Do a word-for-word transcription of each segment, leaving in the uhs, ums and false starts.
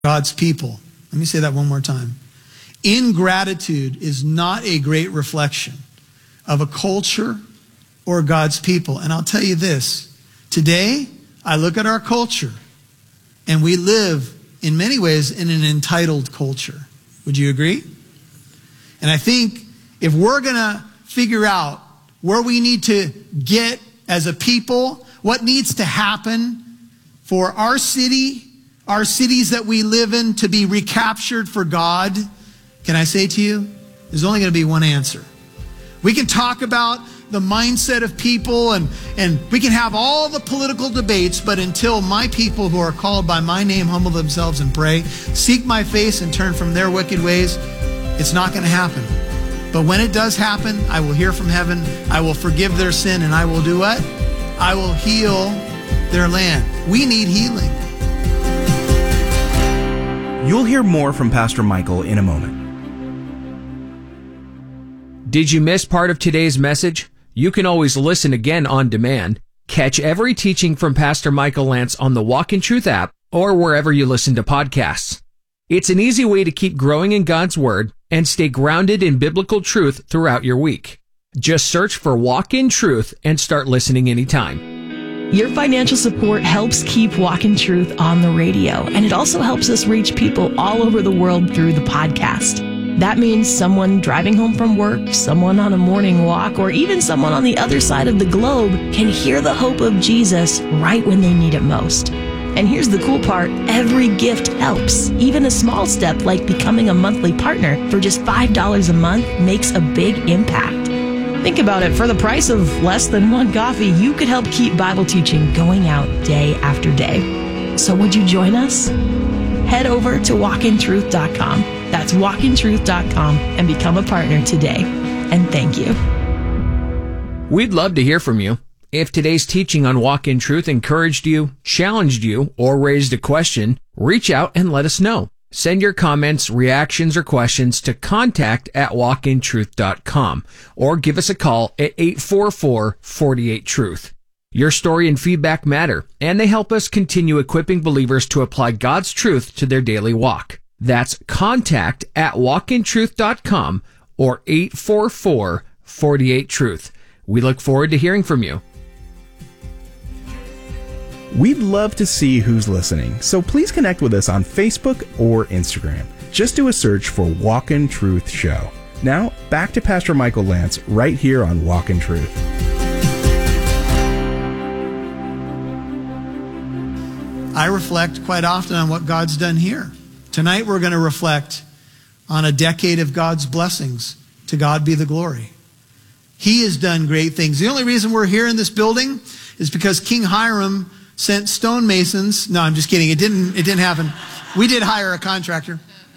God's people. Let me say that one more time. Ingratitude is not a great reflection of a culture or God's people. And I'll tell you this, today I look at our culture and we live in many ways in an entitled culture. Would you agree? And I think if we're going to figure out where we need to get as a people, what needs to happen for our city, our cities that we live in to be recaptured for God, can I say to you, there's only going to be one answer. We can talk about the mindset of people and, and we can have all the political debates, but until my people who are called by my name humble themselves and pray, seek my face and turn from their wicked ways, it's not going to happen. But when it does happen, I will hear from heaven, I will forgive their sin, and I will do what? I will heal their land. We need healing. You'll hear more from Pastor Michael in a moment. Did you miss part of today's message? You can always listen again on demand. Catch every teaching from Pastor Michael Lance on the Walk in Truth app or wherever you listen to podcasts. It's an easy way to keep growing in God's Word and stay grounded in biblical truth throughout your week. Just search for Walk in Truth and start listening anytime. Your financial support helps keep Walk in Truth on the radio, and it also helps us reach people all over the world through the podcast. That means someone driving home from work, someone on a morning walk, or even someone on the other side of the globe can hear the hope of Jesus right when they need it most. And here's the cool part, every gift helps. Even a small step like becoming a monthly partner for just five dollars a month makes a big impact. Think about it, for the price of less than one coffee, you could help keep Bible teaching going out day after day. So would you join us? Head over to walk in truth dot com. That's walk in truth dot com and become a partner today. And thank you. We'd love to hear from you. If today's teaching on Walk in Truth encouraged you, challenged you, or raised a question, reach out and let us know. Send your comments, reactions, or questions to contact at walk in truth dot com or give us a call at eight four four, four eight, truth. Your story and feedback matter, and they help us continue equipping believers to apply God's truth to their daily walk. That's contact at walk in truth dot com or eight four four, four eight, truth. We look forward to hearing from you. We'd love to see who's listening, so please connect with us on Facebook or Instagram. Just do a search for Walk in Truth Show. Now, back to Pastor Michael Lance right here on Walk in Truth. I reflect quite often on what God's done here. Tonight we're going to reflect on a decade of God's blessings. To God be the glory. He has done great things. The only reason we're here in this building is because King Hiram sent stonemasons. No, I'm just kidding. It didn't, it didn't happen. We did hire a contractor.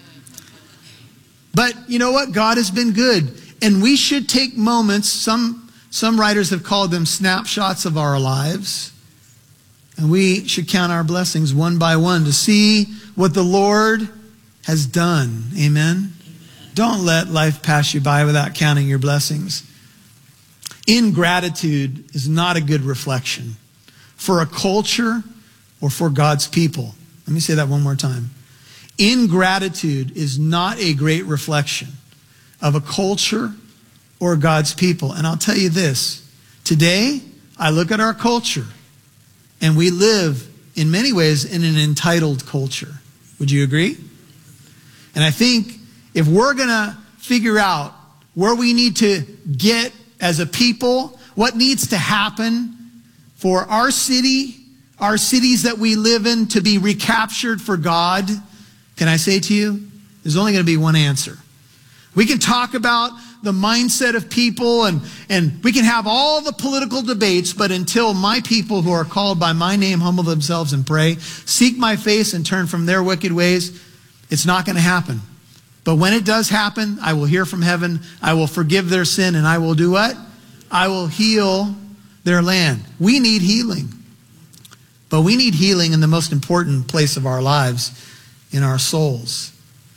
But you know what? God has been good. And we should take moments, some, some writers have called them snapshots of our lives. And we should count our blessings one by one to see what the Lord has done. Amen? Amen. Don't let life pass you by without counting your blessings. Ingratitude is not a good reflection for a culture or for God's people. Let me say that one more time. Ingratitude is not a great reflection of a culture or God's people. And I'll tell you this, today I look at our culture and we live in many ways in an entitled culture. Would you agree? And I think if we're going to figure out where we need to get as a people, what needs to happen for our city, our cities that we live in to be recaptured for God, can I say to you, there's only going to be one answer. We can talk about the mindset of people and, and we can have all the political debates, but until my people who are called by my name humble themselves and pray, seek my face and turn from their wicked ways, it's not going to happen. But when it does happen, I will hear from heaven, I will forgive their sin, and I will do what? I will heal their land. We need healing. But we need healing in the most important place of our lives, in our souls.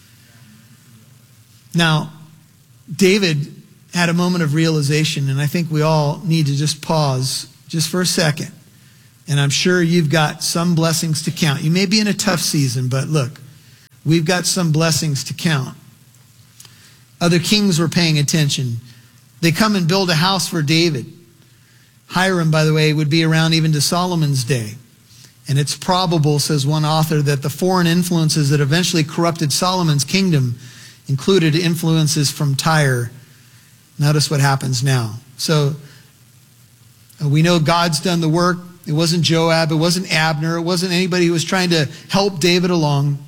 Now, David had a moment of realization, and I think we all need to just pause just for a second. And I'm sure you've got some blessings to count. You may be in a tough season, but look, we've got some blessings to count. Other kings were paying attention. They come and build a house for David. Hiram, by the way, would be around even to Solomon's day. And it's probable, says one author, that the foreign influences that eventually corrupted Solomon's kingdom included influences from Tyre. Notice what happens now. So uh, we know God's done the work. It wasn't Joab. It wasn't Abner. It wasn't anybody who was trying to help David along.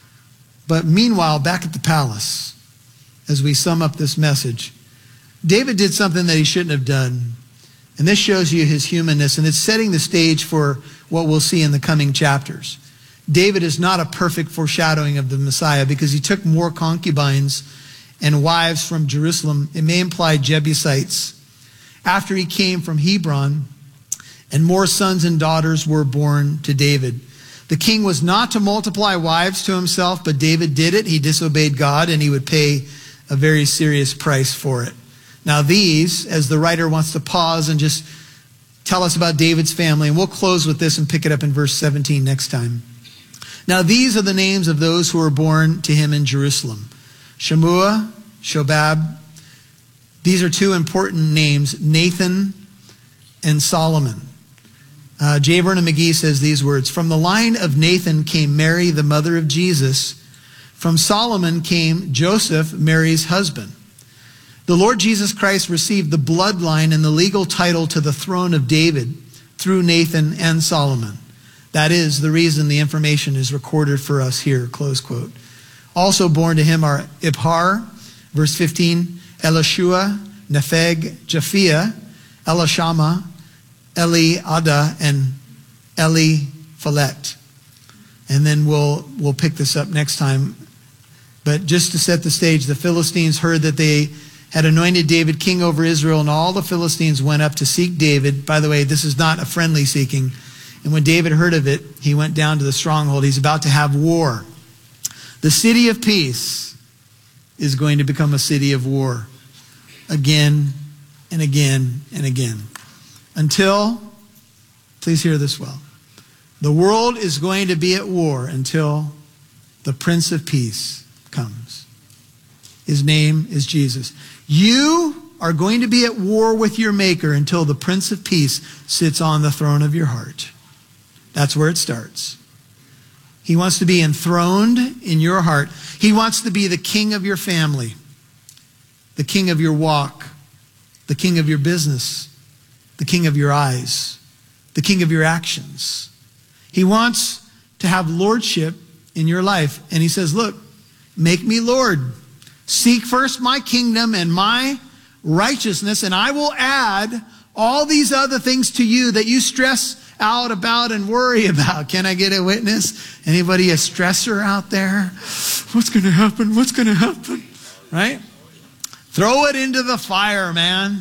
But meanwhile, back at the palace, as we sum up this message, David did something that he shouldn't have done. And this shows you his humanness, and it's setting the stage for what we'll see in the coming chapters. David is not a perfect foreshadowing of the Messiah because he took more concubines and wives from Jerusalem. It may imply Jebusites. After he came from Hebron, and more sons and daughters were born to David. The king was not to multiply wives to himself, but David did it. He disobeyed God, and he would pay a very serious price for it. Now these, as the writer wants to pause and just tell us about David's family, and we'll close with this and pick it up in verse seventeen next time. Now these are the names of those who were born to him in Jerusalem. Shemua, Shobab. These are two important names, Nathan and Solomon. Uh, J. Vernon McGee says these words, from the line of Nathan came Mary, the mother of Jesus. From Solomon came Joseph, Mary's husband. The Lord Jesus Christ received the bloodline and the legal title to the throne of David through Nathan and Solomon. That is the reason the information is recorded for us here, close quote. Also born to him are Ibhar, verse fifteen, Elishua, Nepheg, Japhia, Elishama, Eliada, and Eliphalet. And then we'll we'll pick this up next time. But just to set the stage, the Philistines heard that they had anointed David king over Israel, and all the Philistines went up to seek David. By the way, this is not a friendly seeking. And when David heard of it, he went down to the stronghold. He's about to have war. The city of peace is going to become a city of war again and again and again. Until, please hear this well, the world is going to be at war until the Prince of Peace comes. His name is Jesus. You are going to be at war with your Maker until the Prince of Peace sits on the throne of your heart. That's where it starts. He wants to be enthroned in your heart. He wants to be the king of your family, the king of your walk, the king of your business, the king of your eyes, the king of your actions. He wants to have lordship in your life. And he says, look, make me Lord. Seek first my kingdom and my righteousness, and I will add all these other things to you that you stress out about and worry about. Can I get a witness? Anybody a stressor out there? What's going to happen? What's going to happen? Right? Throw it into the fire, man.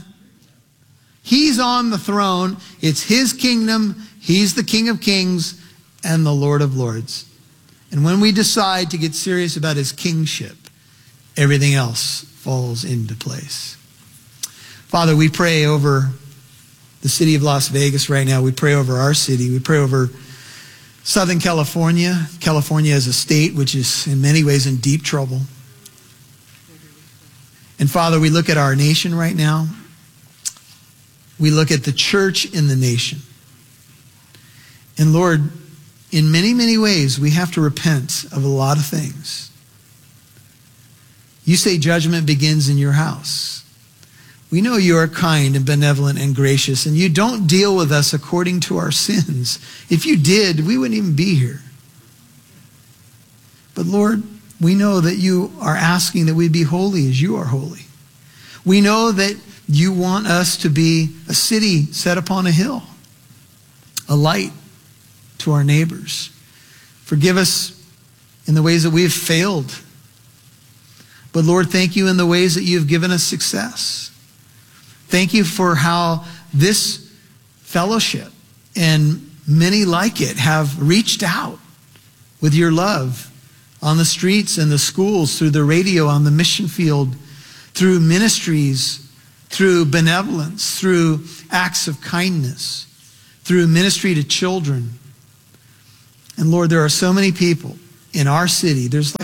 He's on the throne. It's his kingdom. He's the King of Kings and the Lord of Lords. And when we decide to get serious about his kingship, everything else falls into place. Father, we pray over the city of Las Vegas right now. We pray over our city. We pray over Southern California. California as a state, which is in many ways in deep trouble. And Father, we look at our nation right now. We look at the church in the nation. And Lord, in many, many ways, we have to repent of a lot of things. You say judgment begins in your house. We know you are kind and benevolent and gracious, and you don't deal with us according to our sins. If you did, we wouldn't even be here. But Lord, we know that you are asking that we be holy as you are holy. We know that you want us to be a city set upon a hill, a light to our neighbors. Forgive us in the ways that we have failed. But Lord, thank you in the ways that you have given us success. Thank you for how this fellowship and many like it have reached out with your love on the streets and the schools, through the radio, on the mission field, through ministries, through benevolence, through acts of kindness, through ministry to children. And Lord, there are so many people in our city. There's like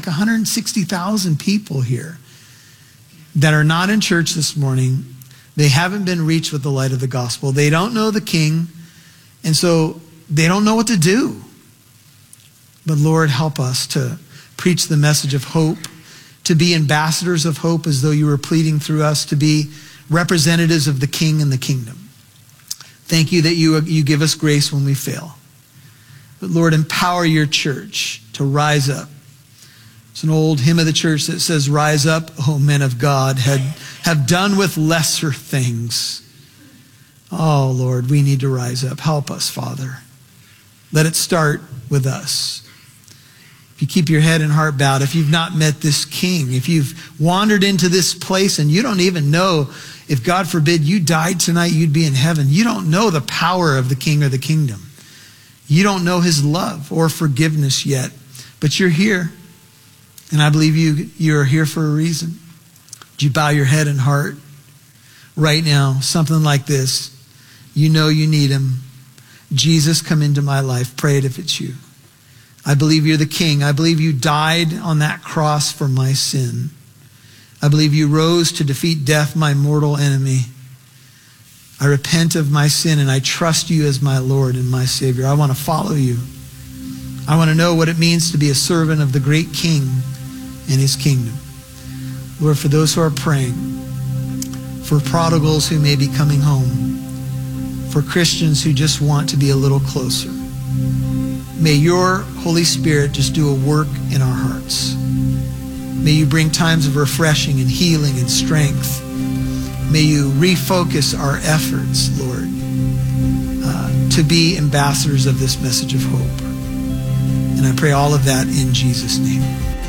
like one hundred sixty thousand people here that are not in church this morning. They haven't been reached with the light of the gospel. They don't know the King, and so they don't know what to do. But Lord, help us to preach the message of hope, to be ambassadors of hope as though you were pleading through us, to be representatives of the King and the kingdom. Thank you that you, you give us grace when we fail. But Lord, empower your church to rise up. It's an old hymn of the church that says, rise up, O men of God, had, have done with lesser things. Oh, Lord, we need to rise up. Help us, Father. Let it start with us. If you keep your head and heart bowed, if you've not met this King, if you've wandered into this place and you don't even know if, God forbid, you died tonight, you'd be in heaven. You don't know the power of the King or the kingdom. You don't know his love or forgiveness yet, but you're here. And I believe you, you're here for a reason. Would you bow your head and heart right now? Something like this. You know you need him. Jesus, come into my life. Pray it if it's you. I believe you're the King. I believe you died on that cross for my sin. I believe you rose to defeat death, my mortal enemy. I repent of my sin and I trust you as my Lord and my Savior. I want to follow you. I want to know what it means to be a servant of the great King and his kingdom. Lord, for those who are praying, for prodigals who may be coming home, for Christians who just want to be a little closer, may your Holy Spirit just do a work in our hearts. May you bring times of refreshing and healing and strength. May you refocus our efforts, Lord, uh, to be ambassadors of this message of hope. And I pray all of that in Jesus' name.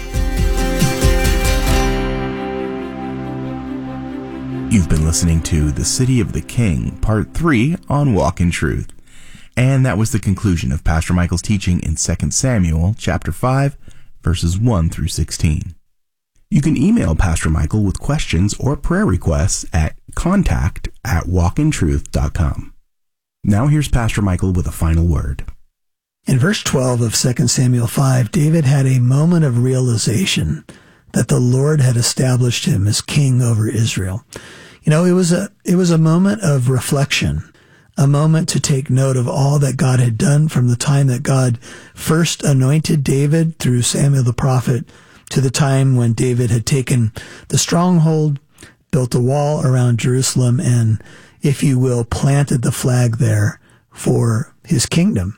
You've been listening to The City of the King, Part three on Walk in Truth. And that was the conclusion of Pastor Michael's teaching in Second Samuel chapter five, verses one through sixteen. You can email Pastor Michael with questions or prayer requests at contact at walkintruth dot com. Now here's Pastor Michael with a final word. In verse twelve of Second Samuel five, David had a moment of realization that the Lord had established him as king over Israel. You know, it was a it was a moment of reflection, a moment to take note of all that God had done from the time that God first anointed David through Samuel the prophet to the time when David had taken the stronghold, built a wall around Jerusalem, and, if you will, planted the flag there for his kingdom.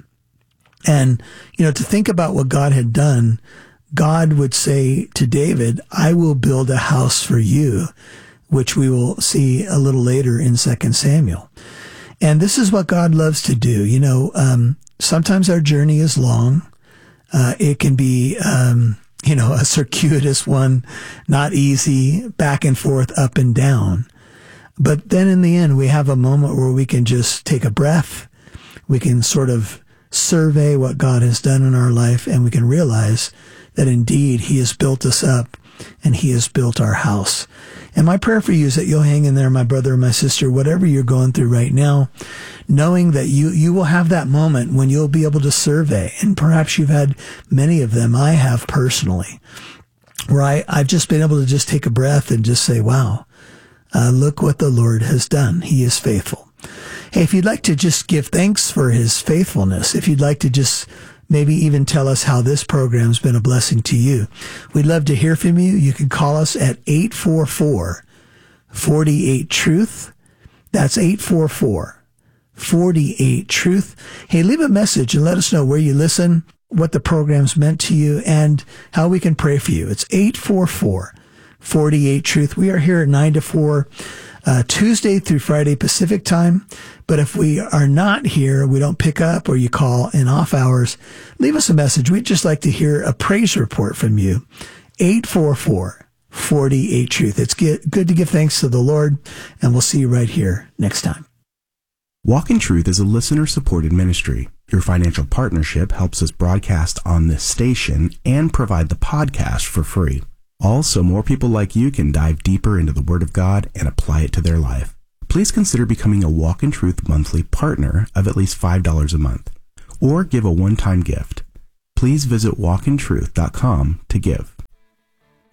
And, you know, to think about what God had done, God would say to David, I will build a house for you, which we will see a little later in Second Samuel. And this is what God loves to do. You know, um, sometimes our journey is long. Uh, it can be, um, you know, a circuitous one, not easy, back and forth, up and down. But then in the end, we have a moment where we can just take a breath. We can sort of survey what God has done in our life, and we can realize that indeed he has built us up and he has built our house. And my prayer for you is that you'll hang in there, my brother or my sister, whatever you're going through right now, knowing that you, you will have that moment when you'll be able to survey. And perhaps you've had many of them. I have personally, where I, I've just been able to just take a breath and just say, wow, uh, look what the Lord has done. He is faithful. Hey, if you'd like to just give thanks for his faithfulness, if you'd like to just maybe even tell us how this program's been a blessing to you, we'd love to hear from you. You can call us at eight four four, four eight, truth. That's eight four four, four eight, truth. Hey, leave a message and let us know where you listen, what the program's meant to you, and how we can pray for you. It's eight four four, four eight, truth. We are here at nine to four, uh, Tuesday through Friday Pacific time. But if we are not here, we don't pick up, or you call in off hours, leave us a message. We'd just like to hear a praise report from you. eight four four, four eight, truth. It's good to give thanks to the Lord, and we'll see you right here next time. Walk in Truth is a listener-supported ministry. Your financial partnership helps us broadcast on this station and provide the podcast for free. Also, more people like you can dive deeper into the Word of God and apply it to their life. Please consider becoming a Walk in Truth monthly partner of at least five dollars a month, or give a one-time gift. Please visit walk in truth dot com to give.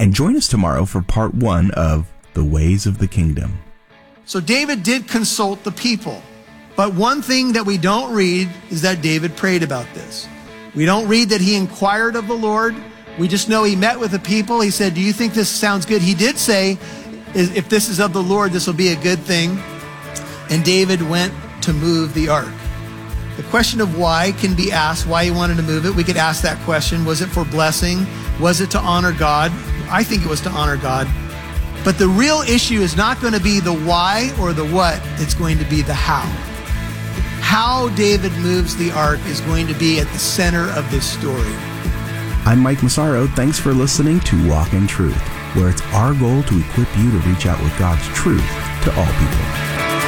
And join us tomorrow for part one of The Ways of the Kingdom. So David did consult the people. But one thing that we don't read is that David prayed about this. We don't read that he inquired of the Lord. We just know he met with the people. He said, do you think this sounds good? He did say, if this is of the Lord, this will be a good thing. And David went to move the ark. The question of why can be asked, why he wanted to move it. We could ask that question. Was it for blessing? Was it to honor God? I think it was to honor God. But the real issue is not going to be the why or the what. It's going to be the how. How David moves the ark is going to be at the center of this story. I'm Mike Massaro. Thanks for listening to Walk in Truth, where it's our goal to equip you to reach out with God's truth to all people.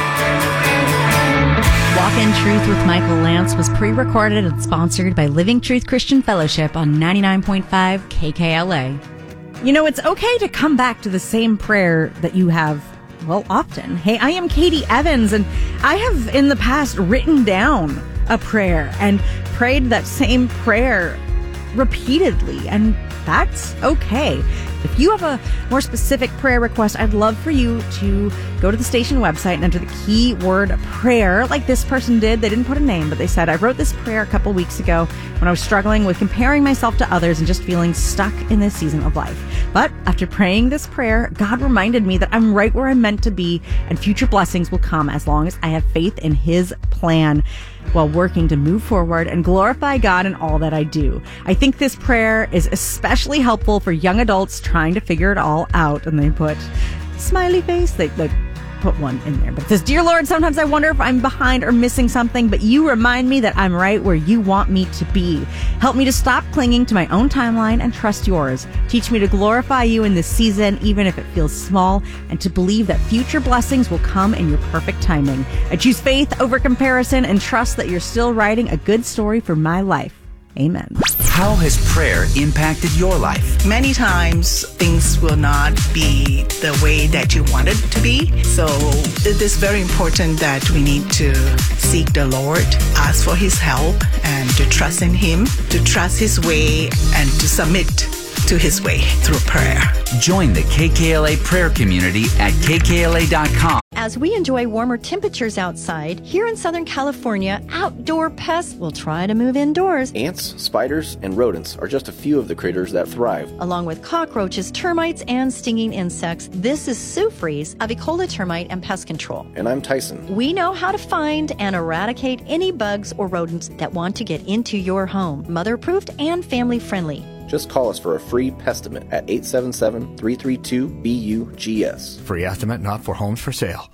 Walk in Truth with Michael Lance was pre-recorded and sponsored by Living Truth Christian Fellowship on ninety-nine point five K K L A. You know, it's okay to come back to the same prayer that you have, well, often. Hey, I am Katie Evans, and I have in the past written down a prayer and prayed that same prayer repeatedly, and that's okay. If you have a more specific prayer request, I'd love for you to go to the station website and enter the keyword prayer like this person did. They didn't put a name, but they said, I wrote this prayer a couple weeks ago when I was struggling with comparing myself to others and just feeling stuck in this season of life. But after praying this prayer, God reminded me that I'm right where I'm meant to be, and future blessings will come as long as I have faith in His plan while working to move forward and glorify God in all that I do. I think this prayer is especially helpful for young adults trying to figure it all out. And they put smiley face. They, they put one in there. But it says, Dear Lord, sometimes I wonder if I'm behind or missing something, but you remind me that I'm right where you want me to be. Help me to stop clinging to my own timeline and trust yours. Teach me to glorify you in this season, even if it feels small, and to believe that future blessings will come in your perfect timing. I choose faith over comparison and trust that you're still writing a good story for my life. Amen. How has prayer impacted your life? Many times things will not be the way that you want it to be. So it is very important that we need to seek the Lord, ask for His help, and to trust in Him, to trust His way, and to submit to His way through prayer. Join the K K L A prayer community at K K L A dot com. As we enjoy warmer temperatures outside, here in Southern California, outdoor pests will try to move indoors. Ants, spiders, and rodents are just a few of the critters that thrive. Along with cockroaches, termites, and stinging insects, this is Sue Fries of Ecola Termite and Pest Control. And I'm Tyson. We know how to find and eradicate any bugs or rodents that want to get into your home. Mother-proofed and family-friendly. Just call us for a free pestimate at eight seven seven, three three two, B U G S. Free estimate not for homes for sale.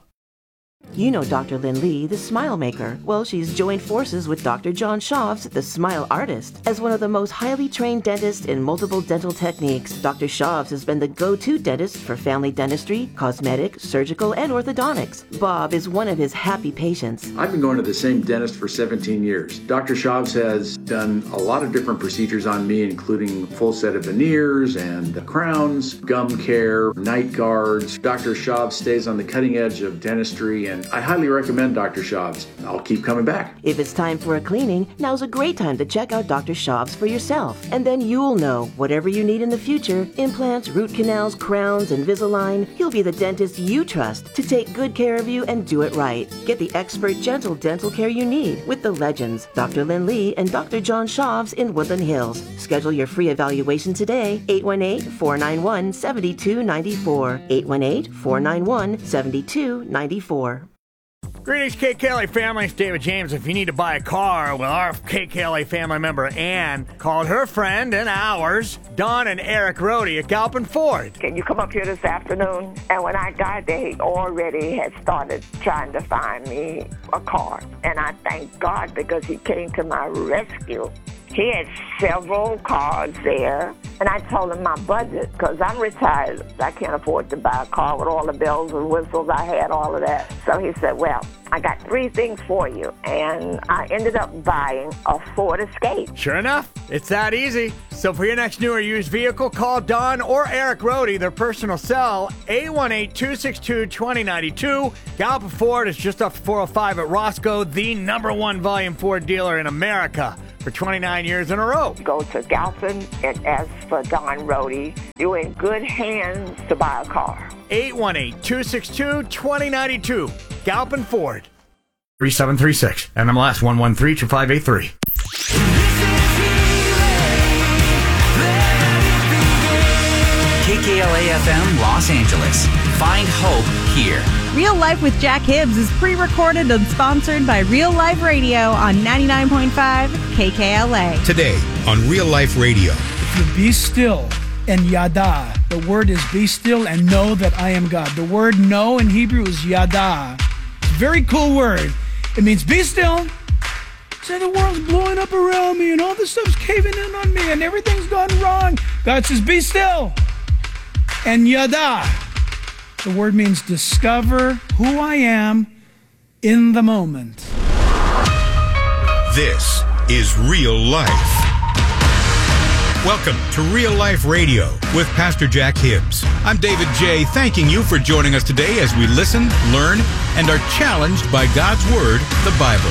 You know Doctor Lynn Lee, the Smile Maker. Well, she's joined forces with Doctor John Schaafs, the Smile Artist. As one of the most highly trained dentists in multiple dental techniques, Doctor Schaafs has been the go-to dentist for family dentistry, cosmetic, surgical, and orthodontics. Bob is one of his happy patients. I've been going to the same dentist for seventeen years. Doctor Schaafs has done a lot of different procedures on me, including a full set of veneers and crowns, gum care, night guards. Doctor Schaafs stays on the cutting edge of dentistry, and I highly recommend Doctor Schaafs. I'll keep coming back. If it's time for a cleaning, now's a great time to check out Doctor Schaafs for yourself. And then you'll know whatever you need in the future, implants, root canals, crowns, Invisalign, he'll be the dentist you trust to take good care of you and do it right. Get the expert, gentle dental care you need with the legends, Doctor Lynn Lee and Doctor John Schaafs in Woodland Hills. Schedule your free evaluation today, eight one eight, four nine one, seven two nine four, eight one eight, four nine one, seven two nine four. Greetings, K K L A family. It's David James. If you need to buy a car, well, our K K L A family member Ann called her friend and ours, Don and Eric Rohde at Galpin Ford. Can you come up here this afternoon? And when I got there, he already had started trying to find me a car. And I thank God because he came to my rescue. He had several cars there, and I told him my budget, because I'm retired. I can't afford to buy a car with all the bells and whistles. I had all of that. So he said, well, I got three things for you, and I ended up buying a Ford Escape. Sure enough, it's that easy. So for your next new or used vehicle, call Don or Eric Rohde, their personal cell, eight one eight, two six two, two zero nine two. Galpin Ford is just off four oh five at Roscoe, the number one volume Ford dealer in America. for twenty-nine years in a row. Go to Galpin and ask for Don Rohde. You're in good hands to buy a car. eight one eight, two six two, two zero nine two. Galpin Ford. three seven three six. N M L S one one three two five eight three. K K L A F M Los Angeles. Find hope here. Real Life with Jack Hibbs is pre-recorded and sponsored by Real Life Radio on ninety-nine point five K K L A. Today on Real Life Radio. If you be still and yada, the word is be still and know that I am God. The word know in Hebrew is yada. It's a very cool word. It means be still. Say the world's blowing up around me and all this stuff's caving in on me and everything's gone wrong. God says be still. And yada, the word means discover who I am in the moment. This is Real Life. Welcome to Real Life Radio with Pastor Jack Hibbs. I'm David J., thanking you for joining us today as we listen, learn, and are challenged by God's Word, the Bible.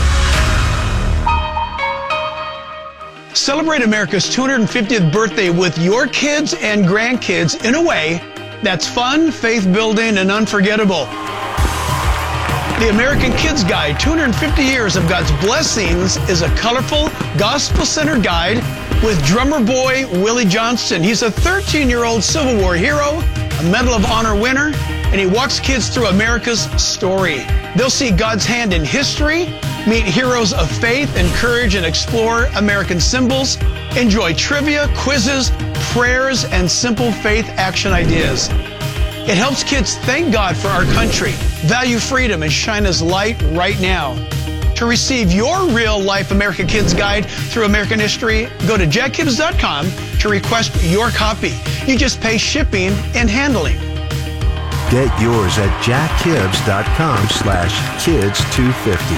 Celebrate America's two hundred fiftieth birthday with your kids and grandkids in a way that's fun, faith-building, and unforgettable. The American Kids Guide, two hundred fifty years of God's Blessings, is a colorful, gospel-centered guide with drummer boy Willie Johnston. He's a thirteen-year-old Civil War hero, a Medal of Honor winner, and he walks kids through America's story. They'll see God's hand in history, meet heroes of faith and courage, and explore American symbols, enjoy trivia, quizzes, prayers, and simple faith action ideas. It helps kids thank God for our country, value freedom, and shine His light right now. To receive your Real Life American Kids Guide through American history, go to jack hibbs dot com to request your copy. You just pay shipping and handling. Get yours at jack hibbs dot com slash kids two fifty.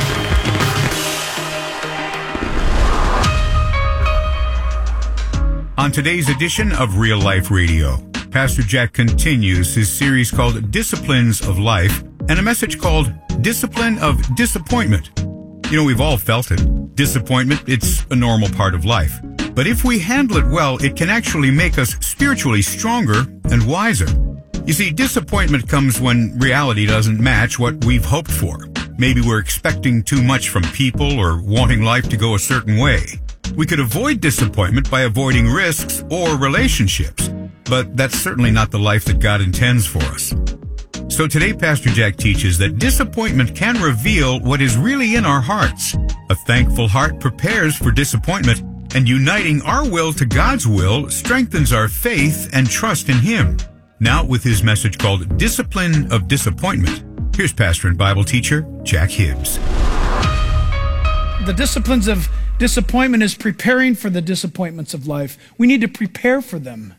On today's edition of Real Life Radio, Pastor Jack continues his series called Disciplines of Life and a message called Discipline of Disappointment. You know, we've all felt it. Disappointment, it's a normal part of life. But if we handle it well, it can actually make us spiritually stronger and wiser. You see, disappointment comes when reality doesn't match what we've hoped for. Maybe we're expecting too much from people or wanting life to go a certain way. We could avoid disappointment by avoiding risks or relationships, but that's certainly not the life that God intends for us. So today, Pastor Jack teaches that disappointment can reveal what is really in our hearts. A thankful heart prepares for disappointment, and uniting our will to God's will strengthens our faith and trust in Him. Now, with his message called Discipline of Disappointment, here's pastor and Bible teacher Jack Hibbs. The disciplines of disappointment is preparing for the disappointments of life. We need to prepare for them.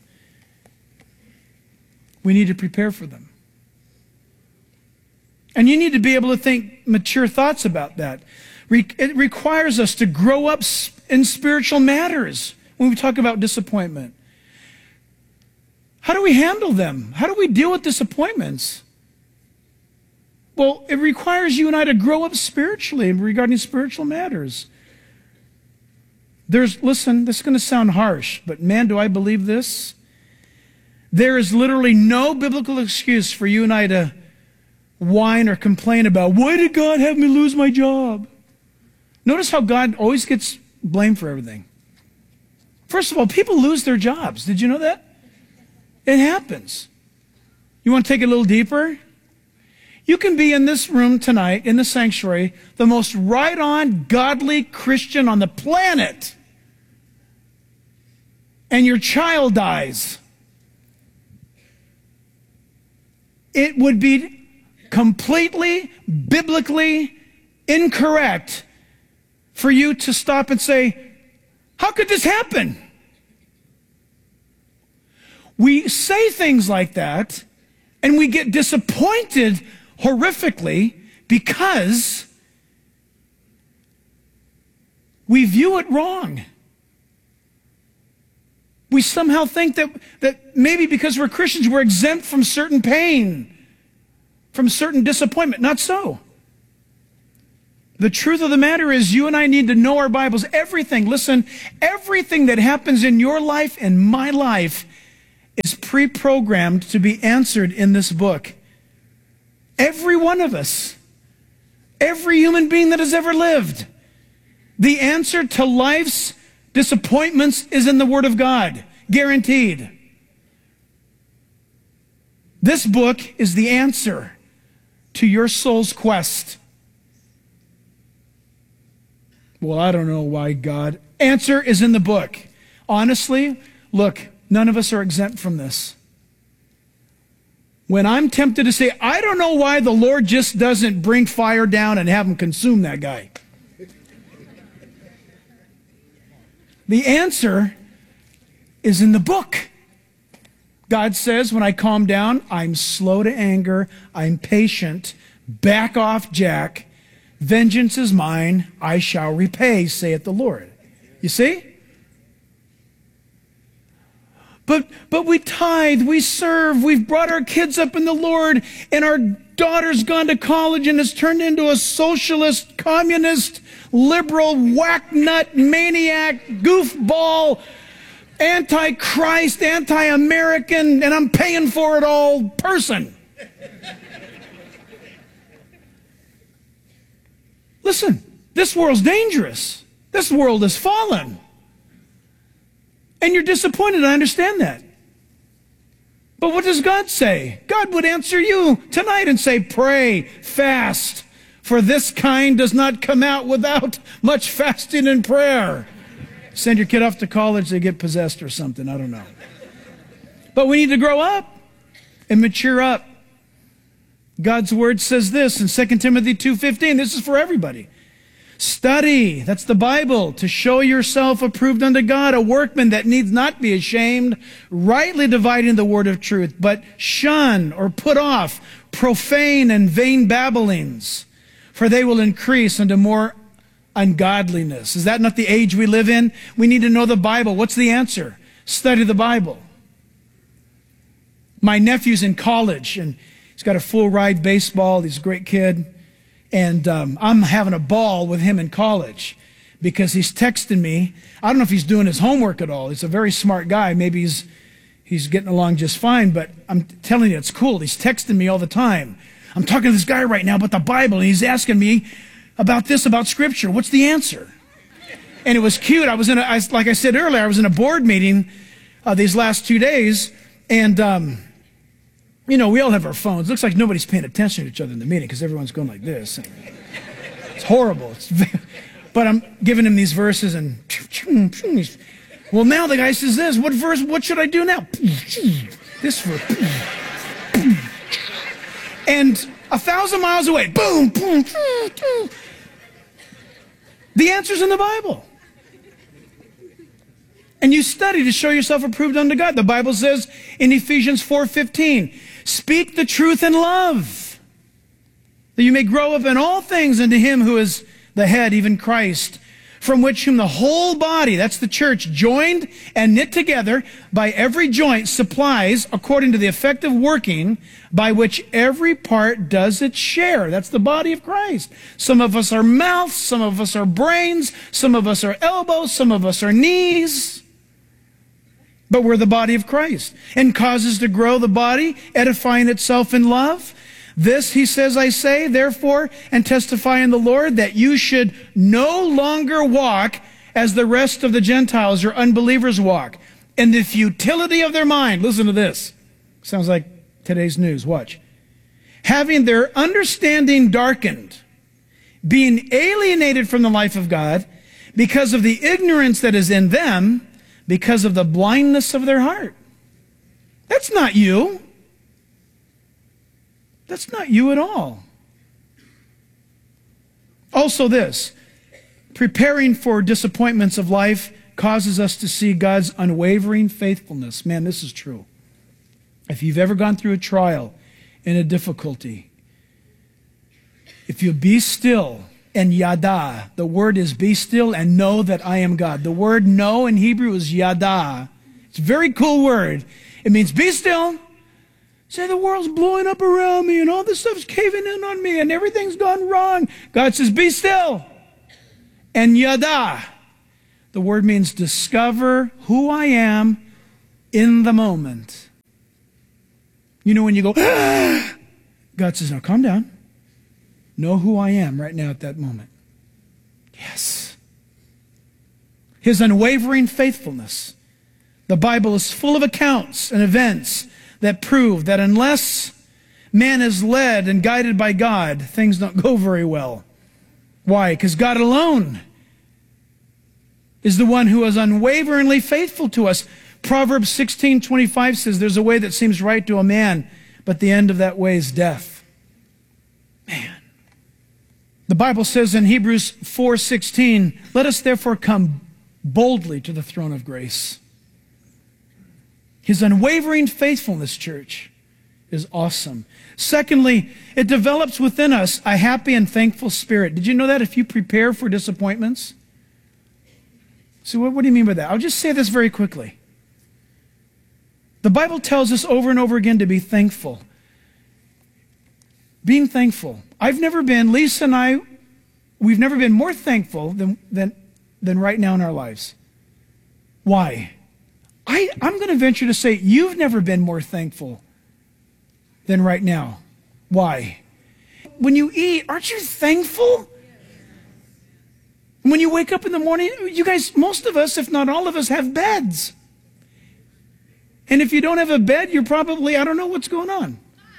We need to prepare for them. And you need to be able to think mature thoughts about that. It requires us to grow up in spiritual matters when we talk about disappointment. How do we handle them? How do we deal with disappointments? Well, it requires you and I to grow up spiritually regarding spiritual matters. There's, listen, this is going to sound harsh, but man, do I believe this. There is literally no biblical excuse for you and I to whine or complain about, why did God have me lose my job? Notice how God always gets blamed for everything. First of all, people lose their jobs. Did you know that? It happens. You want to take it a little deeper? You can be in this room tonight, in the sanctuary, the most right-on, godly Christian on the planet, and your child dies. It would be completely, biblically incorrect for you to stop and say, how could this happen? We say things like that, and we get disappointed horrifically because we view it wrong. We somehow think that, that maybe because we're Christians, we're exempt from certain pain, from certain disappointment. Not so. The truth of the matter is you and I need to know our Bibles. Everything, listen, everything that happens in your life and my life is pre-programmed to be answered in this book. Every one of us. Every human being that has ever lived. The answer to life's disappointments is in the Word of God. Guaranteed. This book is the answer to your soul's quest. Well, I don't know why, God. Answer is in the book. Honestly, look, none of us are exempt from this. When I'm tempted to say, I don't know why the Lord just doesn't bring fire down and have him consume that guy. The answer is in the book. God says, when I calm down, I'm slow to anger, I'm patient, back off, Jack. Vengeance is mine, I shall repay, saith the Lord. You see? But, but we tithe, we serve, we've brought our kids up in the Lord, and our daughter's gone to college and has turned into a socialist, communist, liberal, whack-nut, maniac, goofball, anti-Christ, anti-American, and I'm paying for it all person. Listen, this world's dangerous. This world has fallen. And you're disappointed, I understand that. But what does God say? God would answer you tonight and say, pray, fast, for this kind does not come out without much fasting and prayer. Send your kid off to college, they get possessed or something, I don't know. But we need to grow up and mature up. God's word says this in Second Timothy two fifteen. This is for everybody. Study, that's the Bible, to show yourself approved unto God, a workman that needs not be ashamed, rightly dividing the word of truth, but shun or put off profane and vain babblings, for they will increase unto more ungodliness. Is that not the age we live in? We need to know the Bible. What's the answer? Study the Bible. My nephew's in college, and he's got a full ride baseball. He's a great kid. And um, I'm having a ball with him in college because he's texting me. I don't know if he's doing his homework at all. He's a very smart guy. Maybe he's he's getting along just fine, but I'm telling you, it's cool. He's texting me all the time. I'm talking to this guy right now about the Bible, and he's asking me about this, about Scripture. What's the answer? And it was cute. I was in a, I, like I said earlier, I was in a board meeting uh, these last two days, and um, you know, we all have our phones. Looks like nobody's paying attention to each other in the meeting because everyone's going like this. It's horrible. It's very, but I'm giving him these verses, and well, now the guy says this. What verse? What should I do now? This verse. And a thousand miles away, boom, boom. The answer's in the Bible. And you study to show yourself approved unto God. The Bible says in Ephesians four fifteen, speak the truth in love, that you may grow up in all things into him who is the head, even Christ, from which whom the whole body, that's the church, joined and knit together by every joint supplies according to the effective working by which every part does its share. That's the body of Christ. Some of us are mouths, some of us are brains, some of us are elbows, some of us are knees. But we're the body of Christ, and causes to grow the body, edifying itself in love. This, he says, I say, therefore, and testify in the Lord, that you should no longer walk as the rest of the Gentiles or unbelievers walk, in the futility of their mind. Listen to this. Sounds like today's news. Watch. Having their understanding darkened, being alienated from the life of God, because of the ignorance that is in them, because of the blindness of their heart. That's not you. That's not you at all. Also this, preparing for disappointments of life causes us to see God's unwavering faithfulness. Man, this is true. If you've ever gone through a trial and a difficulty, if you be still and yada, the word is be still and know that I am God. The word know in Hebrew is yada. It's a very cool word. It means be still, Say the world's blowing up around me and all this stuff's caving in on me and everything's gone wrong. God says, be still. And yada. The word means discover who I am in the moment. You know when you go, ah! God says, now calm down. Know who I am right now at that moment. Yes. His unwavering faithfulness. The Bible is full of accounts and events that prove that unless man is led and guided by God, things don't go very well. Why? Because God alone is the one who is unwaveringly faithful to us. Proverbs sixteen twenty-five says, there's a way that seems right to a man, but the end of that way is death. Man. The Bible says in Hebrews four sixteen, let us therefore come boldly to the throne of grace. His unwavering faithfulness, church, is awesome. Secondly, it develops within us a happy and thankful spirit. Did you know that if you prepare for disappointments? So what, what do you mean by that? I'll just say this very quickly. The Bible tells us over and over again to be thankful. Being thankful. I've never been, Lisa and I, we've never been more thankful than, than, than right now in our lives. Why? I, I'm going to venture to say you've never been more thankful than right now. Why? When you eat, aren't you thankful? When you wake up in the morning, you guys, most of us, if not all of us, have beds. And if you don't have a bed, you're probably, I don't know what's going on.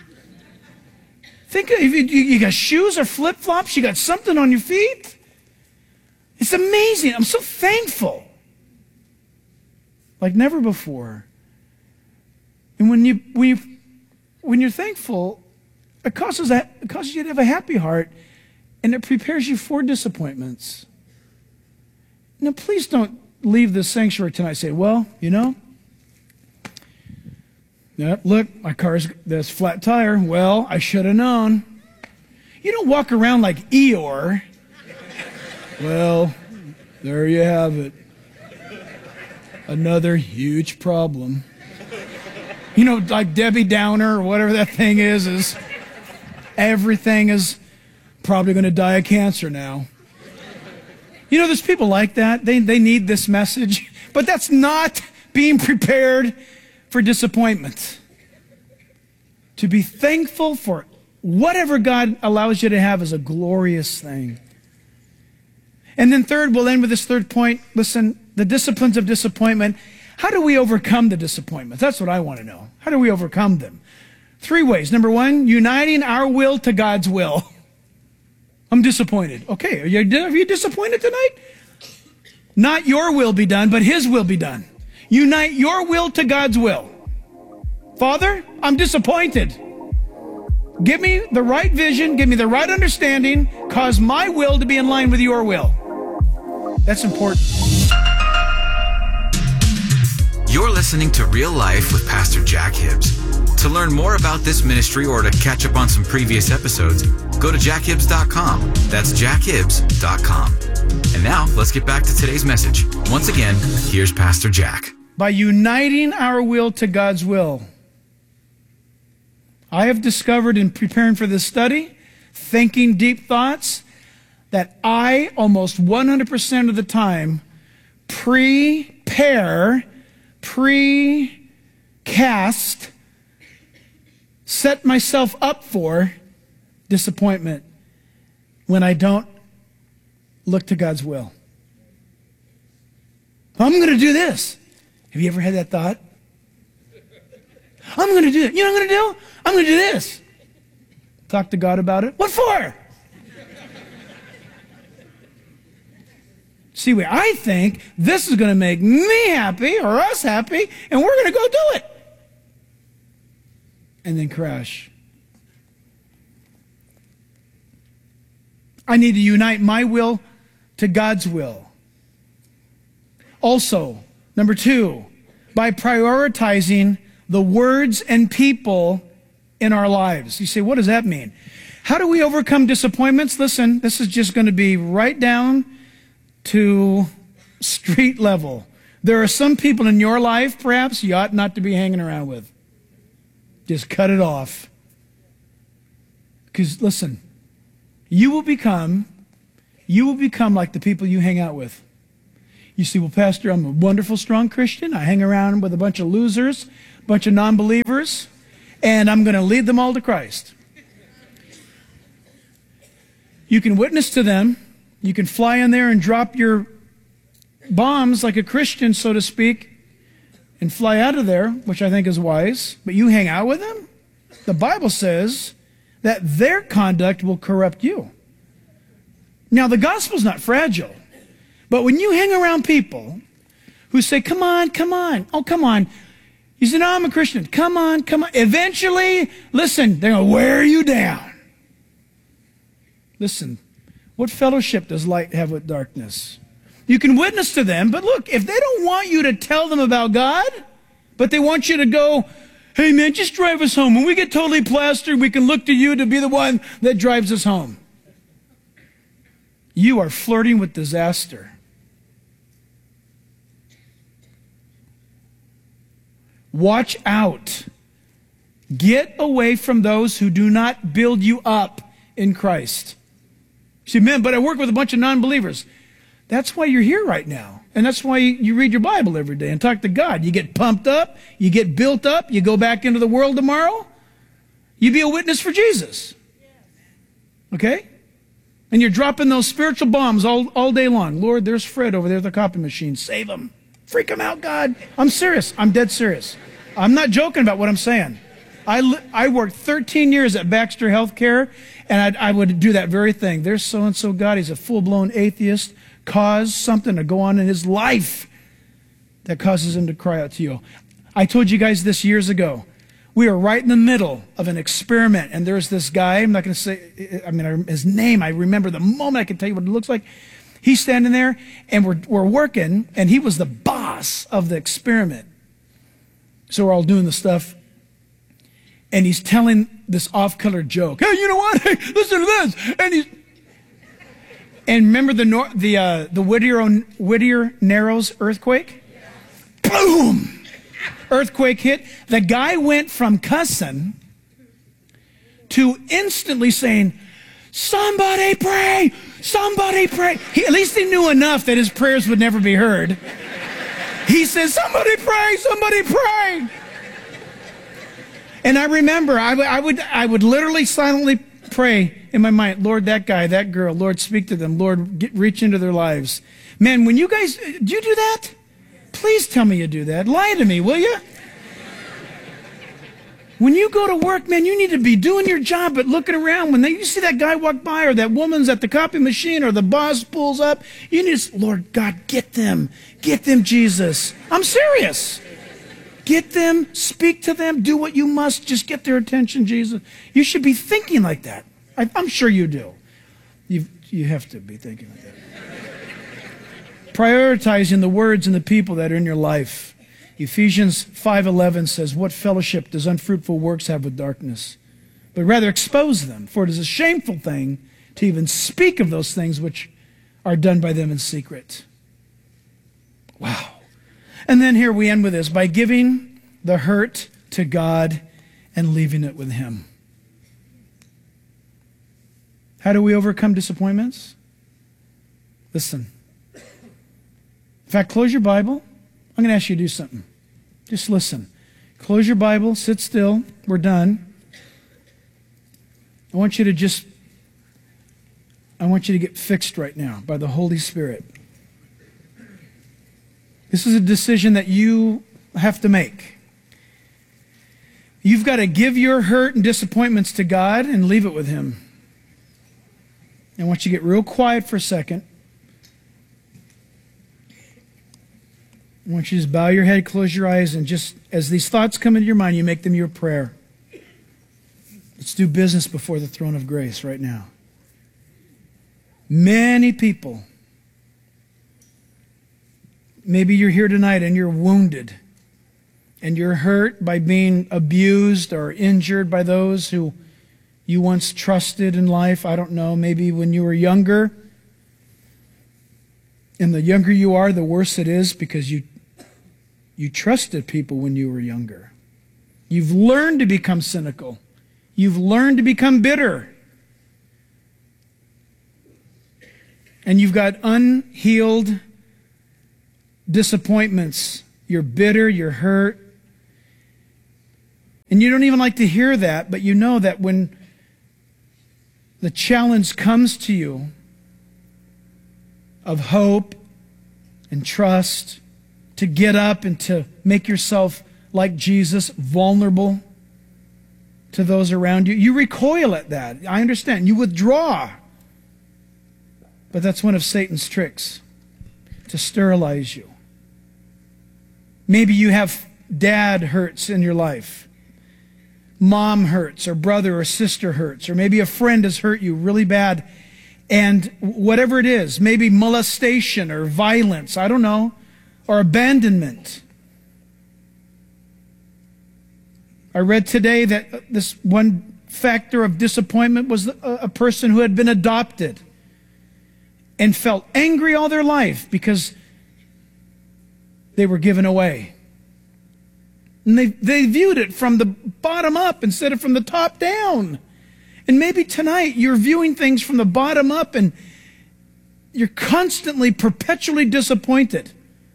Think if you, you got shoes or flip-flops, you got something on your feet. It's amazing. I'm so thankful. Like never before. And when you when you when you're thankful, it causes that it causes you to have a happy heart, and it prepares you for disappointments. Now, please don't leave this sanctuary tonight and say, "Well, you know, yeah, look, my car's this flat tire. Well, I should have known." You don't walk around like Eeyore. Well, there you have it. Another huge problem. You know, like Debbie Downer or whatever that thing is, is everything is probably going to die of cancer now. You know, there's people like that. They, they need this message. But that's not being prepared for disappointment. To be thankful for whatever God allows you to have is a glorious thing. And then third, we'll end with this third point. Listen, the disciplines of disappointment. How do we overcome the disappointments? That's what I want to know. How do we overcome them? Three ways. Number one, uniting our will to God's will. I'm disappointed. Okay, are you, are you disappointed tonight? Not your will be done, but His will be done. Unite your will to God's will. Father, I'm disappointed. Give me the right vision, give me the right understanding, cause my will to be in line with your will. That's important. You're listening to Real Life with Pastor Jack Hibbs. To learn more about this ministry or to catch up on some previous episodes, go to jack hibbs dot com. That's jack hibbs dot com. And now, let's get back to today's message. Once again, here's Pastor Jack. By uniting our will to God's will, I have discovered in preparing for this study, thinking deep thoughts, that I almost one hundred percent of the time prepare, pre-cast, set myself up for disappointment when I don't look to God's will. I'm going to do this. Have you ever had that thought? I'm going to do it. You know what I'm going to do? I'm going to do this. Talk to God about it. What for? See, wait, I think this is going to make me happy or us happy, and we're going to go do it. And then crash. I need to unite my will to God's will. Also, number two, by prioritizing the words and people in our lives. You say, what does that mean? How do we overcome disappointments? Listen, this is just going to be right down to street level. There are some people in your life, perhaps, you ought not to be hanging around with. Just cut it off. Because listen, you will become, you will become like the people you hang out with. You see, well, Pastor, I'm a wonderful, strong Christian. I hang around with a bunch of losers, a bunch of non-believers, and I'm going to lead them all to Christ. You can witness to them. You can fly in there and drop your bombs like a Christian, so to speak, and fly out of there, which I think is wise. But you hang out with them? The Bible says that their conduct will corrupt you. Now, the gospel's not fragile. But when you hang around people who say, come on, come on, oh, come on. You say, no, I'm a Christian. Come on, come on. Eventually, listen, they're going to wear you down. Listen, what fellowship does light have with darkness? You can witness to them, but look, if they don't want you to tell them about God, but they want you to go, hey man, just drive us home. When we get totally plastered, we can look to you to be the one that drives us home. You are flirting with disaster. Watch out. Get away from those who do not build you up in Christ. You say, man, but I work with a bunch of non-believers. That's why you're here right now. And that's why you read your Bible every day and talk to God. You get pumped up, you get built up, you go back into the world tomorrow, you be a witness for Jesus. Okay? And you're dropping those spiritual bombs all, all day long. Lord, there's Fred over there at the copy machine. Save him. Freak him out, God. I'm serious. I'm dead serious. I'm not joking about what I'm saying. I, I worked thirteen years at Baxter Healthcare, and I, I would do that very thing. There's so-and-so God. He's a full-blown atheist. Cause something to go on in his life that causes him to cry out to you. I told you guys this years ago. We are right in the middle of an experiment, and there's this guy. I'm not going to say, I mean, his name. I remember the moment. I can tell you what it looks like. He's standing there, and we're, we're working, and he was the boss of the experiment. So we're all doing the stuff, and he's telling this off-color joke. Hey, you know what? Hey, listen to this. And he's, and remember the nor- the uh, the Whittier Whittier Narrows earthquake? Boom! Earthquake hit. The guy went from cussing to instantly saying, somebody pray! Somebody pray! He, at least he knew enough that his prayers would never be heard. He says, somebody pray! Somebody pray! And I remember, I, w- I would I would literally silently pray in my mind, Lord, that guy, that girl, Lord, speak to them. Lord, get, reach into their lives. Man, when you guys, do you do that? Please tell me you do that. Lie to me, will you? When you go to work, man, you need to be doing your job, but looking around. When they, you see that guy walk by, or that woman's at the copy machine, or the boss pulls up, you need to, Lord God, get them. Get them, Jesus. I'm serious. Get them, speak to them, do what you must. Just get their attention, Jesus. You should be thinking like that. I, I'm sure you do. You you have to be thinking like that. Prioritizing the words and the people that are in your life. Ephesians five eleven says, what fellowship does unfruitful works have with darkness? But rather expose them, for it is a shameful thing to even speak of those things which are done by them in secret. Wow. And then here we end with this, by giving the hurt to God and leaving it with Him. How do we overcome disappointments? Listen. In fact, close your Bible. I'm going to ask you to do something. Just listen. Close your Bible, sit still. We're done. I want you to just, I want you to get fixed right now by the Holy Spirit. This is a decision that you have to make. You've got to give your hurt and disappointments to God and leave it with Him. I want you to get real quiet for a second. I want you to just bow your head, close your eyes, and just as these thoughts come into your mind, you make them your prayer. Let's do business before the throne of grace right now. Many people, maybe you're here tonight and you're wounded and you're hurt by being abused or injured by those who you once trusted in life. I don't know, maybe when you were younger. And the younger you are, the worse it is because you you trusted people when you were younger. You've learned to become cynical. You've learned to become bitter. And you've got unhealed disappointments. You're bitter, you're hurt. And you don't even like to hear that, but you know that when the challenge comes to you of hope and trust, to get up and to make yourself like Jesus, vulnerable to those around you, you recoil at that. I understand. You withdraw. But that's one of Satan's tricks, to sterilize you. Maybe you have dad hurts in your life. Mom hurts, or brother or sister hurts, or maybe a friend has hurt you really bad. And whatever it is, maybe molestation or violence, I don't know, or abandonment. I read today that this one factor of disappointment was a person who had been adopted and felt angry all their life because they were given away. And they, they viewed it from the bottom up instead of from the top down. And maybe tonight you're viewing things from the bottom up and you're constantly, perpetually disappointed.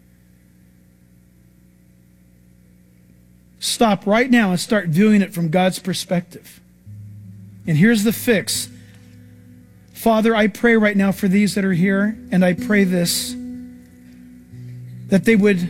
Stop right now and start viewing it from God's perspective. And here's the fix. Father, I pray right now for these that are here, and I pray this, that they would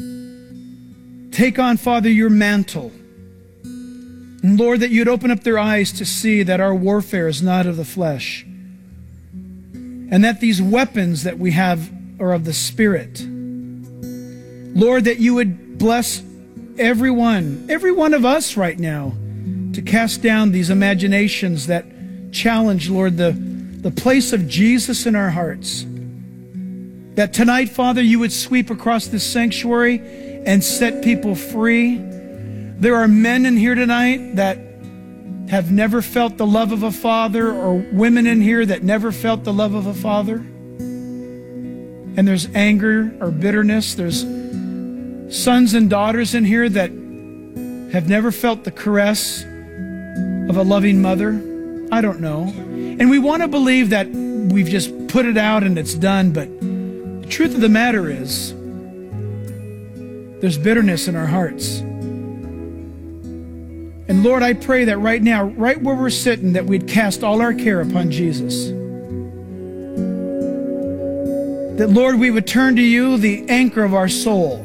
take on, Father, your mantle. And Lord, that you'd open up their eyes to see that our warfare is not of the flesh, and that these weapons that we have are of the Spirit. Lord, that you would bless everyone, every one of us right now, to cast down these imaginations that challenge, Lord, the, the place of Jesus in our hearts. That tonight, Father, you would sweep across this sanctuary and set people free. There are men in here tonight that have never felt the love of a father, or women in here that never felt the love of a father. And there's anger or bitterness. There's sons and daughters in here that have never felt the caress of a loving mother. I don't know. And we want to believe that we've just put it out and it's done, but the truth of the matter is there's bitterness in our hearts. And Lord, I pray that right now, right where we're sitting, that we'd cast all our care upon Jesus. That, Lord, we would turn to you, the anchor of our soul.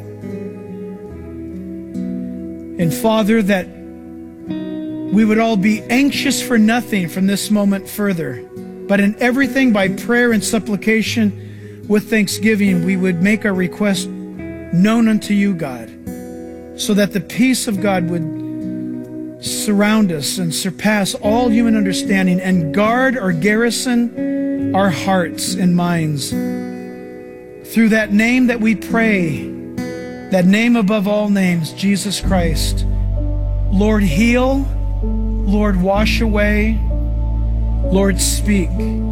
And Father, that we would all be anxious for nothing from this moment further, but in everything by prayer and supplication with thanksgiving, we would make our request known unto you, God, so that the peace of God would surround us and surpass all human understanding and guard or garrison our hearts and minds. Through that name that we pray, that name above all names, Jesus Christ. Lord, heal. Lord, wash away. Lord, speak.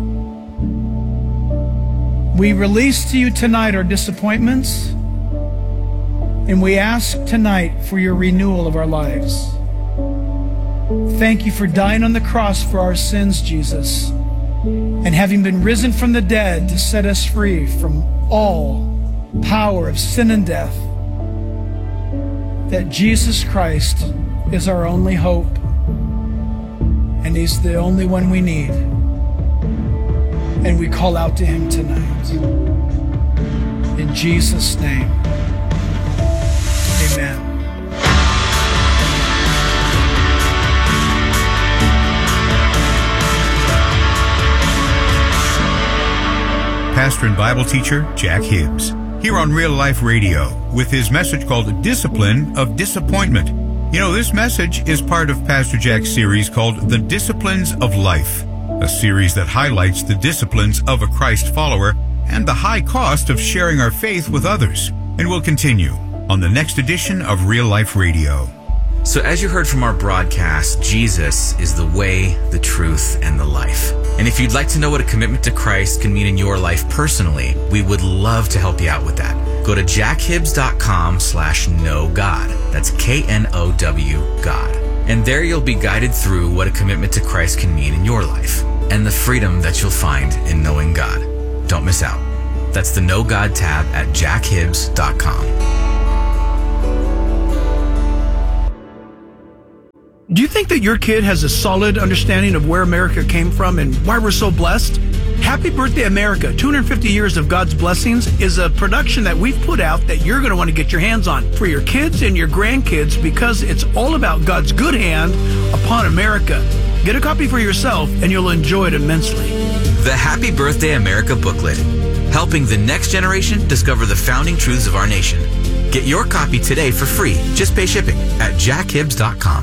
We release to you tonight our disappointments, and we ask tonight for your renewal of our lives. Thank you for dying on the cross for our sins, Jesus, and having been risen from the dead to set us free from all power of sin and death. That Jesus Christ is our only hope, and he's the only one we need. And we call out to him tonight. In Jesus' name, amen. Pastor and Bible teacher Jack Hibbs, here on Real Life Radio, with his message called Discipline of Disappointment. You know, this message is part of Pastor Jack's series called The Disciplines of Life, a series that highlights the disciplines of a Christ follower and the high cost of sharing our faith with others. And we'll continue on the next edition of Real Life Radio. So as you heard from our broadcast, Jesus is the way, the truth, and the life. And if you'd like to know what a commitment to Christ can mean in your life personally, we would love to help you out with that. Go to jackhibbs.com slash know God. That's K N O W God. And there you'll be guided through what a commitment to Christ can mean in your life and the freedom that you'll find in knowing God. Don't miss out. That's the Know God tab at jackhibbs dot com. Do you think that your kid has a solid understanding of where America came from and why we're so blessed? Happy Birthday America, two hundred fifty years of God's Blessings, is a production that we've put out that you're going to want to get your hands on for your kids and your grandkids because it's all about God's good hand upon America. Get a copy for yourself and you'll enjoy it immensely. The Happy Birthday America booklet, helping the next generation discover the founding truths of our nation. Get your copy today for free. Just pay shipping at jackhibbs dot com.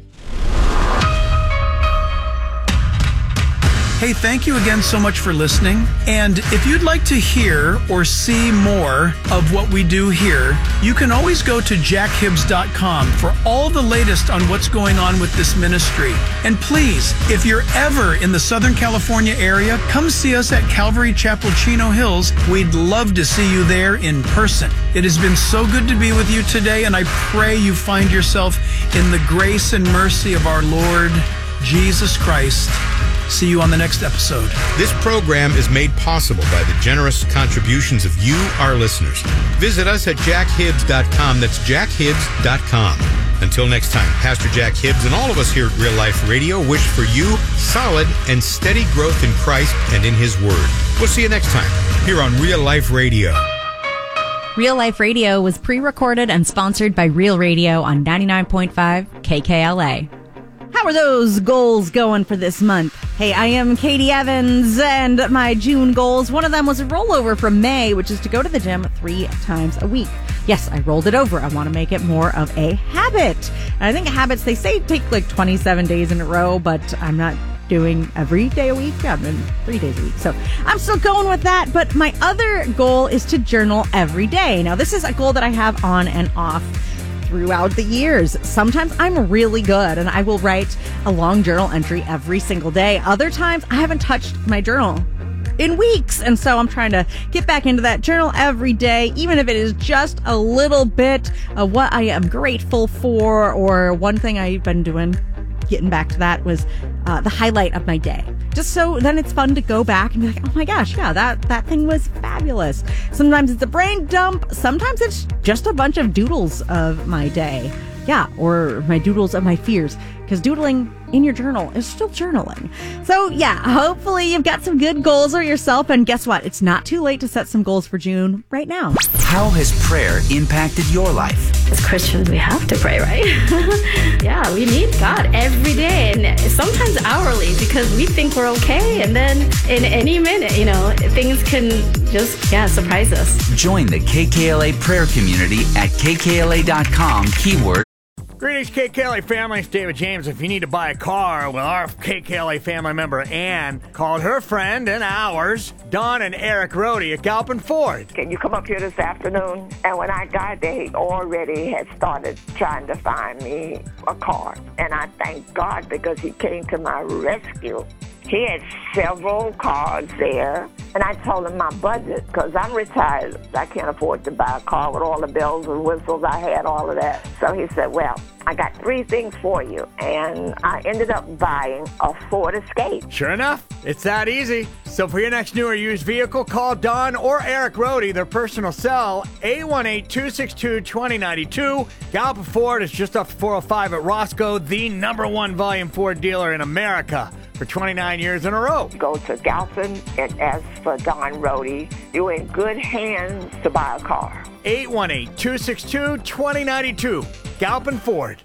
Hey, thank you again so much for listening. And if you'd like to hear or see more of what we do here, you can always go to jackhibbs dot com for all the latest on what's going on with this ministry. And please, if you're ever in the Southern California area, come see us at Calvary Chapel, Chino Hills. We'd love to see you there in person. It has been so good to be with you today, and I pray you find yourself in the grace and mercy of our Lord Jesus Christ. See you on the next episode. This program is made possible by the generous contributions of you, our listeners. Visit us at jack hibbs dot com. That's jack hibbs dot com. Until next time, Pastor Jack Hibbs and all of us here at Real Life Radio wish for you solid and steady growth in Christ and in His Word. We'll see you next time here on Real Life Radio. Real Life Radio was pre-recorded and sponsored by Real Radio on ninety-nine point five K K L A. How are those goals going for this month? Hey, I am Katie Evans, and my June goals, one of them was a rollover from May, which is to go to the gym three times a week. Yes, I rolled it over. I want to make it more of a habit. And I think habits, they say take like twenty-seven days in a row, but I'm not doing every day a week. Yeah, I'm doing three days a week. So I'm still going with that. But my other goal is to journal every day. Now, this is a goal that I have on and off throughout the years. Sometimes I'm really good and I will write a long journal entry every single day. Other times I haven't touched my journal in weeks. And so I'm trying to get back into that journal every day, even if it is just a little bit of what I am grateful for. Or one thing I've been doing, getting back to that, was uh, the highlight of my day. Just so then it's fun to go back and be like, oh my gosh, yeah, that, that thing was fabulous. Sometimes it's a brain dump. Sometimes it's just a bunch of doodles of my day. Yeah, or my doodles of my fears. Because doodling in your journal is still journaling. So yeah, hopefully you've got some good goals for yourself. And guess what? It's not too late to set some goals for June right now. How has prayer impacted your life? As Christians, we have to pray, right? Yeah, we need God every day and sometimes hourly because we think we're okay. And then in any minute, you know, things can just, yeah, surprise us. Join the K K L A prayer community at K K L A dot com, keyword. Greetings, K K L A family. It's David James. If you need to buy a car, well, our K K L A family member Ann called her friend and ours, Don and Eric Rohde at Galpin Ford. Can you come up here this afternoon? And when I got there, he already had started trying to find me a car. And I thank God because he came to my rescue. He had several cars there, and I told him my budget, because I'm retired. I can't afford to buy a car with all the bells and whistles. I had all of that. So he said, well, I got three things for you, and I ended up buying a Ford Escape. Sure enough, it's that easy. So for your next new or used vehicle, call Don or Eric Rohde, their personal cell, eight one eight, two six two, two zero nine two. Galpin Ford is just off four oh five at Roscoe, the number one volume Ford dealer in America for twenty-nine years in a row. Go to Galpin and ask for Don Rohde. You're in good hands to buy a car. eight one eight, two six two, two zero nine two. Galpin Ford.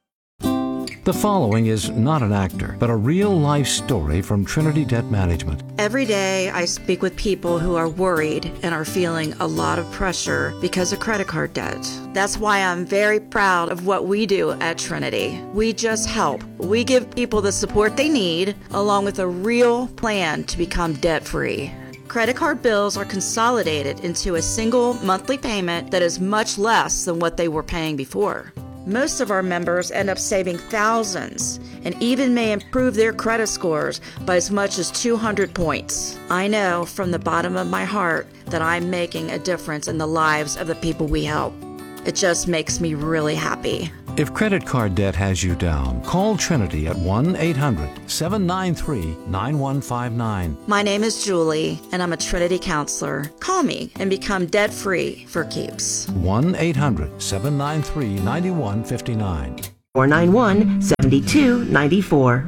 The following is not an actor, but a real-life story from Trinity Debt Management. Every day I speak with people who are worried and are feeling a lot of pressure because of credit card debt. That's why I'm very proud of what we do at Trinity. We just help. We give people the support they need, along with a real plan to become debt-free. Credit card bills are consolidated into a single monthly payment that is much less than what they were paying before. Most of our members end up saving thousands and even may improve their credit scores by as much as two hundred points. I know from the bottom of my heart that I'm making a difference in the lives of the people we help. It just makes me really happy. If credit card debt has you down, call Trinity at one eight hundred seven nine three nine one five nine. My name is Julie, and I'm a Trinity counselor. Call me and become debt-free for keeps. one eight hundred seven nine three nine one five nine. four nine one, seven two nine four.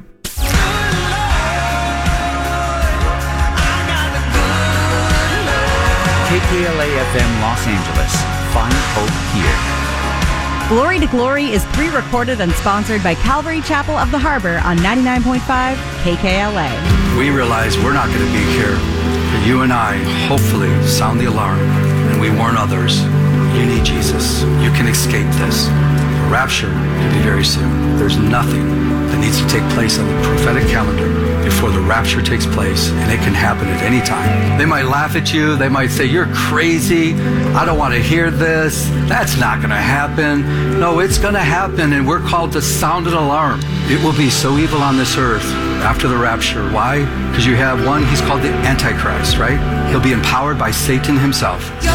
K K L A F M Los Angeles. Find hope here. Glory to Glory is pre-recorded and sponsored by Calvary Chapel of the Harbor on ninety-nine point five K K L A. We realize we're not going to be here, but you and I hopefully sound the alarm and we warn others. You need Jesus. You can escape this. The rapture could be very soon. There's nothing that needs to take place on the prophetic calendar before the rapture takes place, and it can happen at any time. They might laugh at you. They might say, you're crazy. I don't want to hear this. That's not going to happen. No, it's going to happen, and we're called to sound an alarm. It will be so evil on this earth after the rapture. Why? Because you have one, he's called the Antichrist, right? He'll be empowered by Satan himself.